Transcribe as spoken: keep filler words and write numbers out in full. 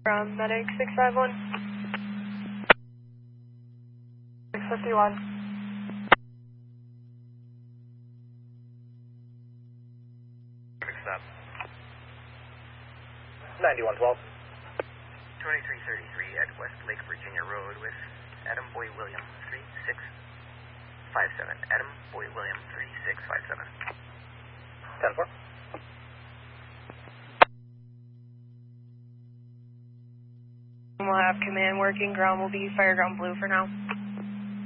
From medic six five one. six fifty-one. Stop. ninety-one twelve. twenty-three thirty-three at West Lake Virginia Road with Adam Boy William three six five seven. Adam Boy William three six five seven. ten four. We'll have command working. Ground will be Fireground Blue for now.